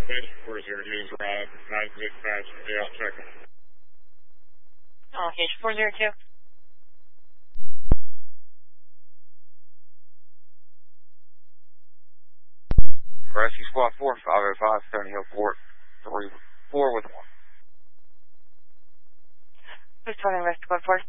Base 40 News Rod, 965, yeah, checking. Okay, 402. Rescue Squad 4, 505, Stony Hill Port, 3-4 with 1. Who's calling Rescue Squad 4?